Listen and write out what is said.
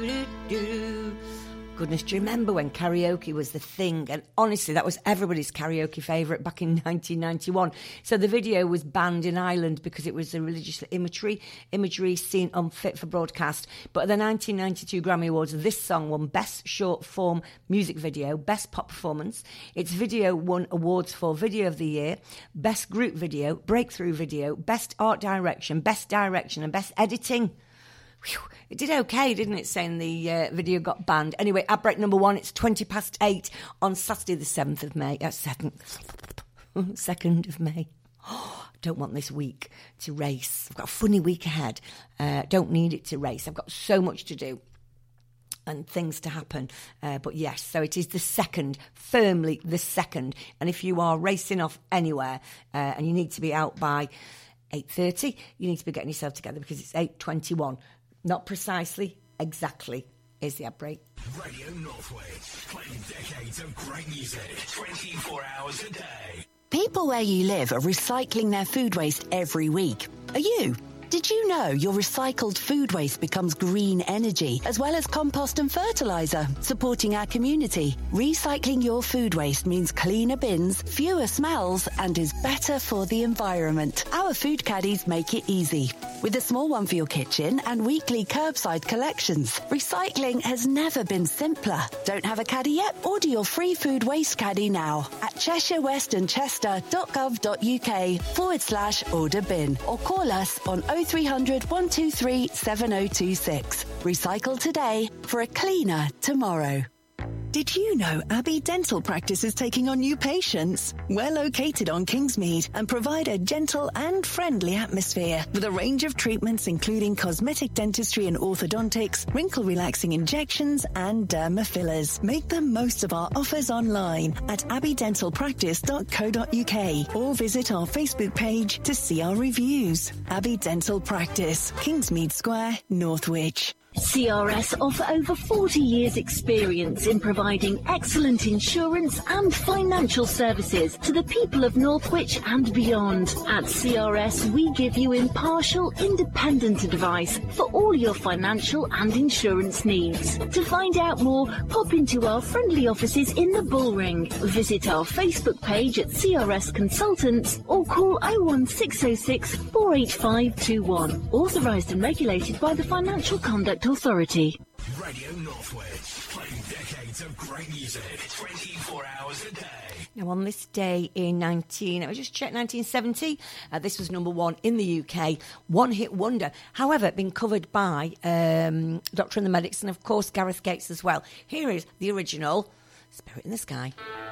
Goodness, do you remember when karaoke was the thing? And honestly, that was everybody's karaoke favourite back in 1991. So the video was banned in Ireland because it was a religious imagery seen unfit for broadcast. But at the 1992 Grammy Awards, this song won Best Short Form Music Video, Best Pop Performance. Its video won awards for Video of the Year, Best Group Video, Breakthrough Video, Best Art Direction, and Best Editing. Whew. It did okay, didn't it, saying the video got banned. Anyway, ad break number 1, it's 8:20 on Saturday the 7th of May. 2nd of May. Oh, I don't want this week to race. I've got a funny week ahead. Don't need it to race. I've got so much to do and things to happen. But yes, so it is the 2nd, firmly the 2nd. And if you are racing off anywhere and you need to be out by 8:30, you need to be getting yourself together because it's 8:21. Not precisely, exactly, is the ad break. Radio Northwich, playing decades of great music, 24 hours a day. People where you live are recycling their food waste every week. Are you? Did you know your recycled food waste becomes green energy, as well as compost and fertiliser, supporting our community? Recycling your food waste means cleaner bins, fewer smells, and is better for the environment. Our food caddies make it easy. With a small one for your kitchen and weekly curbside collections, recycling has never been simpler. Don't have a caddy yet? Order your free food waste caddy now at cheshireWestandchester.gov.uk/order bin or call us on 0300 123 7026. Recycle today for a cleaner tomorrow. Did you know Abbey Dental Practice is taking on new patients? We're located on Kingsmead and provide a gentle and friendly atmosphere with a range of treatments including cosmetic dentistry and orthodontics, wrinkle-relaxing injections and derma fillers. Make the most of our offers online at abbeydentalpractice.co.uk or visit our Facebook page to see our reviews. Abbey Dental Practice, Kingsmead Square, Northwich. CRS offer over 40 years experience in providing excellent insurance and financial services to the people of Northwich and beyond. At CRS, we give you impartial, independent advice for all your financial and insurance needs. To find out more, pop into our friendly offices in the Bullring. Visit our Facebook page at CRS Consultants or call 01606 48521. Authorised and regulated by the Financial Conduct Authority. Radio Northwich, playing decades of great music, 24 hours a day. Now, on this day in 1970, this was number 1 in the UK, one-hit wonder. However, been covered by Doctor and the Medics and, of course, Gareth Gates as well. Here is the original Spirit in the Sky.